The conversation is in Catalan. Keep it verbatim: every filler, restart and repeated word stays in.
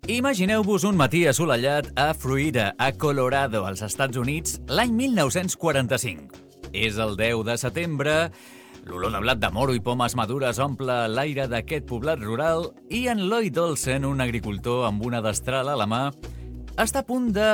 Imagineu-vos un matí assolellat a Fruita, a Colorado, als Estats Units, l'any mil nou-cents quaranta-cinc. És el deu de setembre, l'olor de blat de moro i pomes madures omple l'aire d'aquest poblat rural i en Lloyd Olsen, un agricultor amb una destral a la mà, està a punt de